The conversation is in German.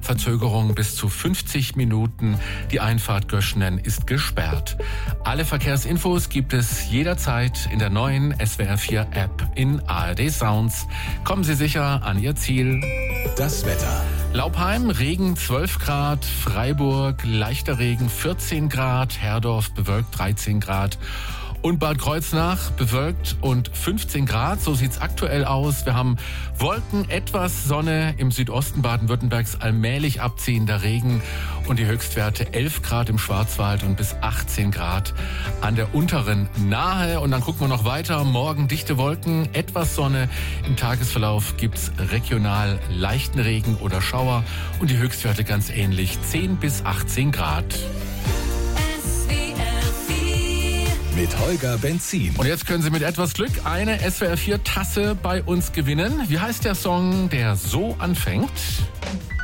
Verzögerung bis zu 50 Minuten. Die Einfahrt Göschenen ist gesperrt. Alle Verkehrsinfos gibt es jederzeit in der neuen SWR4 App in ARD Sounds. Kommen Sie sicher an Ihr Ziel. Das Wetter. Laupheim, Regen 12 Grad, Freiburg, leichter Regen 14 Grad, Herdorf bewölkt 13 Grad und Bad Kreuznach bewölkt und 15 Grad. So sieht's aktuell aus. Wir haben Wolken, etwas Sonne, im Südosten Baden-Württembergs allmählich abziehender Regen und die Höchstwerte 11 Grad im Schwarzwald und bis 18 Grad an der unteren Nahe. Und dann gucken wir noch weiter. Morgen dichte Wolken, etwas Sonne. Im Tagesverlauf gibt's regional leichten Regen oder Schauer und die Höchstwerte ganz ähnlich, 10 bis 18 Grad. Mit Holger Benzin. Und jetzt können Sie mit etwas Glück eine SWR4 Tasse bei uns gewinnen. Wie heißt der Song, der so anfängt?